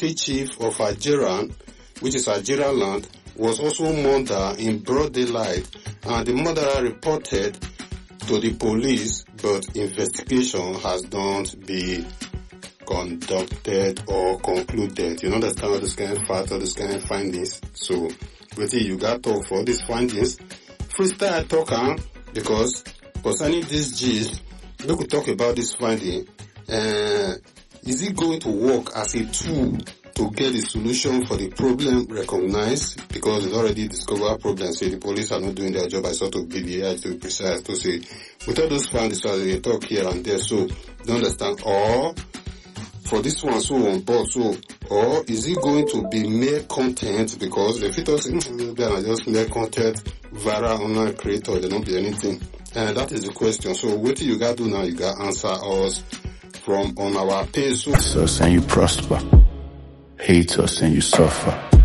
military chief of Algeria, which is Algeria land, was also murdered in broad daylight, and the murderer reported to the police, but investigation has not been conducted or concluded. You understand all this kind of facts, all this kind of findings. So, what you got to talk for these findings? Freestyle talker, because concerning this gist, we could talk about this finding. Is it going to work as a tool to get a solution for the problem recognized? Because it's already discovered problems. Say the police are not doing their job. I sort of BBI to be precise to say, without those findings, so they talk here and there. So, you understand? Or for this one, so on board. So, or is it going to be mere content? Because the fit us are just mere content, viral online creator. They don't be anything. And that is the question. So, what you got to do now? You got to answer us from on our page. So, us and you prosper. Hate us and you suffer.